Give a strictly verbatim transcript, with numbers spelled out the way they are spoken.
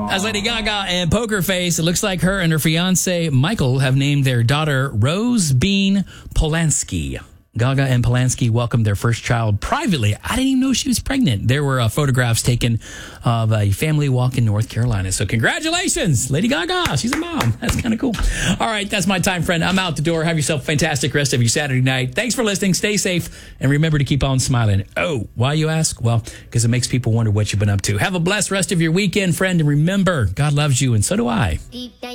That's Lady Gaga and Poker Face. It looks like her and her fiance, Michael, have named their daughter Rose Bean Polanski. Gaga and Polanski welcomed their first child privately. I didn't even know she was pregnant. There were uh, photographs taken of a family walk in North Carolina. So congratulations, Lady Gaga. She's a mom. That's kind of cool. All right, that's my time, friend. I'm out the door. Have yourself a fantastic rest of your Saturday night. Thanks for listening. Stay safe. And remember to keep on smiling. Oh, why you ask? Well, because it makes people wonder what you've been up to. Have a blessed rest of your weekend, friend. And remember, God loves you, and so do I.